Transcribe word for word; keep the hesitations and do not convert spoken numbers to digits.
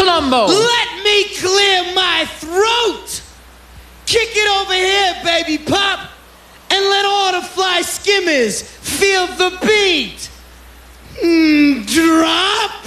Colombo. Let me clear my throat. Kick it over here, baby pop, and let all the fly skimmers feel the beat. Mm, drop.